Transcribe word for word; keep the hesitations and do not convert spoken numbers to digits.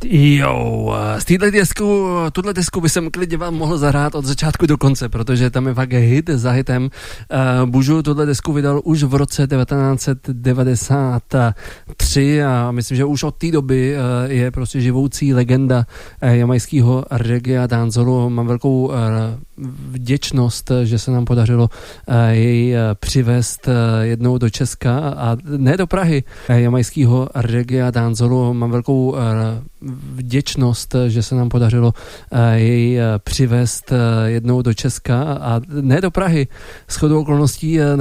Jo, z téhle desku, tuhle desku by jsem klidně vám mohl zahrát od začátku do konce, protože tam je fakt hit za hitem. Bužu tuhle desku vydal už v roce devatenáct set devadesát tři a myslím, že už od té doby je prostě živoucí legenda jamajského reggae a dancehall. Mám velkou vděčnost, že se nám podařilo jej přivést jednou do Česka a ne do Prahy jamajského reggae a dancehall. Mám velkou vděčnost, že se nám podařilo jej přivést jednou do Česka a ne do Prahy. Shodou okolností